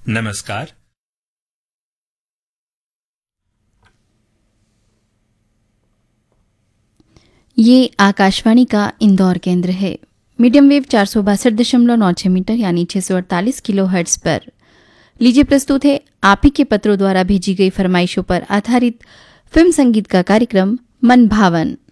नमस्कार। ये आकाशवाणी का इंदौर केंद्र है। मीडियम वेव 462.96 मीटर यानी 648 किलो हर्ट्ज पर। लीजिए प्रस्तुत है आप ही के पत्रों द्वारा भेजी गई फरमाइशों पर आधारित फिल्म संगीत का कार्यक्रम मन भावन।